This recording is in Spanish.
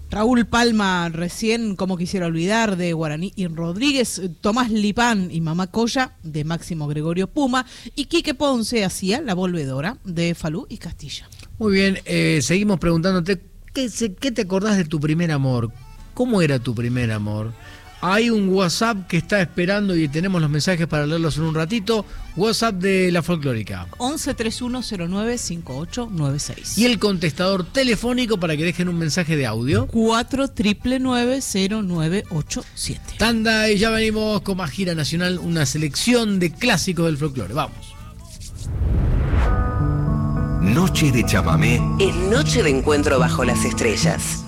Raúl Palma, recién, como quisiera olvidar, de Guaraní y Rodríguez, Tomás Lipán y Mamá Coya, de Máximo Gregorio Puma, y Quique Ponce hacía La Volvedora, de Falú y Castilla. Muy bien, seguimos preguntándote, ¿qué te acordás de tu primer amor? ¿Cómo era tu primer amor? Hay un WhatsApp que está esperando y tenemos los mensajes para leerlos en un ratito. WhatsApp de La Folclórica. 1131095896. Y el contestador telefónico para que dejen un mensaje de audio. 49990987. Tanda y ya venimos con más gira nacional, una selección de clásicos del folclore. Vamos. Noche de chamamé. Es noche de encuentro bajo las estrellas.